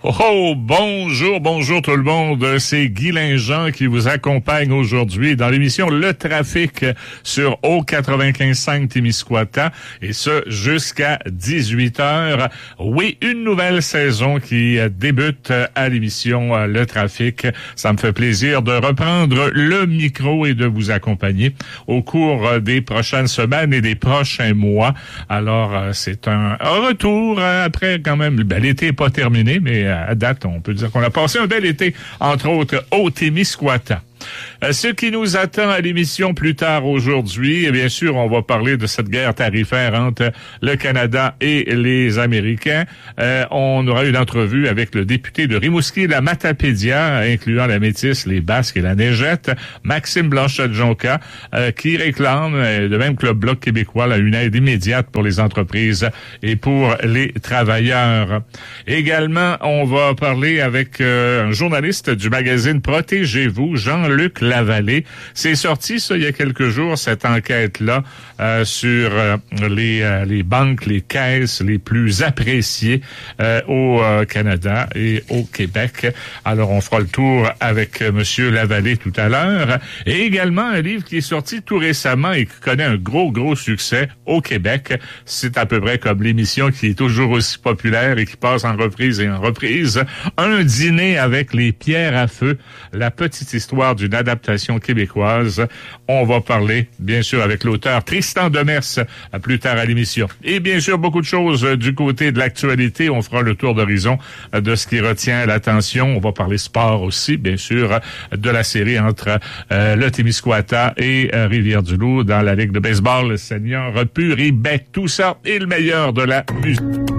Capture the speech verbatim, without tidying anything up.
Oh, bonjour, bonjour tout le monde. C'est Guy Linjean qui vous accompagne aujourd'hui dans l'émission Le Trafic sur O quatre-vingt-quinze cinq Témiscouata, et ce jusqu'à dix-huit heures. Oui, une nouvelle saison qui débute à l'émission Le Trafic. Ça me fait plaisir de reprendre le micro et de vous accompagner au cours des prochaines semaines et des prochains mois. Alors, c'est un retour après quand même. Ben, l'été n'est pas terminé, mais à date, on peut dire qu'on a passé un bel été, entre autres, au Témiscouata. Euh, ce qui nous attend à l'émission plus tard aujourd'hui, et bien sûr, on va parler de cette guerre tarifaire entre le Canada et les Américains. Euh, on aura une entrevue avec le député de Rimouski, la Matapédia, incluant la Métis, les Basques et la Neigette, Maxime Blanchette-Jonca, euh, qui réclame, euh, de même que le Bloc québécois, là, une aide immédiate pour les entreprises et pour les travailleurs. Également, on va parler avec euh, un journaliste du magazine Protégez-vous, Jean-Luc Lavallée. C'est sorti, ça, il y a quelques jours, cette enquête-là, euh, sur euh, les, euh, les banques, les caisses les plus appréciées euh, au euh, Canada et au Québec. Alors, on fera le tour avec euh, Monsieur Lavallée tout à l'heure. Et également, un livre qui est sorti tout récemment et qui connaît un gros, gros succès au Québec. C'est à peu près comme l'émission qui est toujours aussi populaire et qui passe en reprise et en reprise. Un dîner avec les pierres à feu, la petite histoire d'une adaptation québécoise. On va parler, bien sûr, avec l'auteur Tristan Demers plus tard à l'émission. Et bien sûr, beaucoup de choses du côté de l'actualité. On fera le tour d'horizon de ce qui retient l'attention. On va parler sport aussi, bien sûr, de la série entre euh, le Témiscouata et euh, Rivière-du-Loup dans la Ligue de baseball senior Puribec. Tout ça et le meilleur de la musique.